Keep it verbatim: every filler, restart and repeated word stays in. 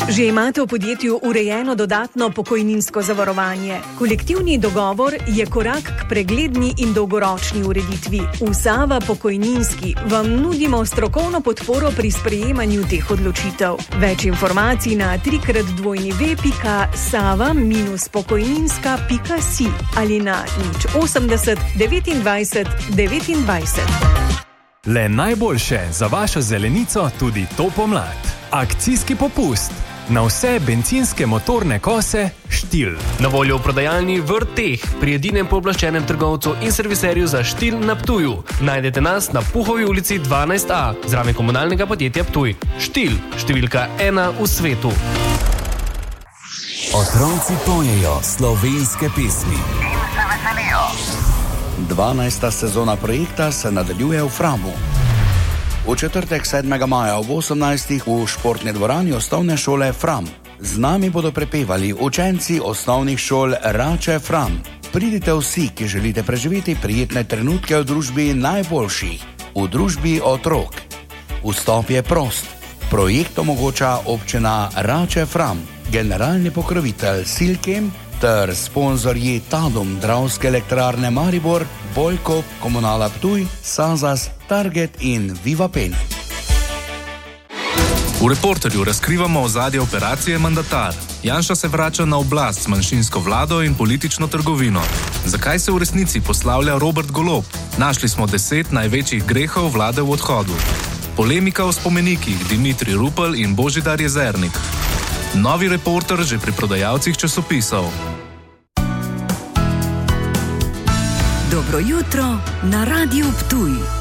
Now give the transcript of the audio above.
Že imate v podjetju urejeno dodatno pokojninsko zavarovanje. Kolektivni dogovor je korak k pregledni in dolgoročni ureditvi. V Sava Pokojninski vam nudimo strokovno podporo pri sprejemanju teh odločitev. Več informacij na trikrat dvojni ve pika sava minus pokojninska pika si ali na nič osemdeset devetindvajset devetindvajset. Le najboljše za vašo zelenico tudi to pomlad. Akcijski popust na vse bencinske motorne kose Štil. Na voljo v prodajalni Vrteh, pri edinem pooblaščenem trgovcu in serviserju za Štil na Ptuju. Najdete nas na Puhovi ulici dvanajst a, zraven komunalnega podjetja Ptuj. Štil, številka ena v svetu. Otroci pojejo slovenske pesmi in se veselijo. dvanajsta sezona projekta se nadaljuje v Framu. V četrtek sedmega maja ob osemnajstih v športni dvorani osnovne šole Fram. Z nami bodo prepevali učenci osnovnih šol Rače Fram. Pridite vsi, ki želite preživeti prijetne trenutke v družbi najboljših, v družbi otrok. Vstop je prost. Projekt omogoča občina Rače Fram, generalni pokrovitelj Silkem ter sponzorji Tadum, Dravske elektrarne Maribor, Bojko, Komunala Ptuj, Sazas, Target in Viva Pen. V Reporterju razkrivamo ozadje operacije Mandatar. Janša se vrača na oblast s manjšinsko vlado in politično trgovino. Zakaj se v resnici poslavlja Robert Golob? Našli smo deset največjih grehov vlade v odhodu. Polemika o spomenikih Dimitrij Rupel in Božidar Jezernik. Novi Reporter že pri prodajalcih časopisov. Dobro jutro na Radiu Ptuj.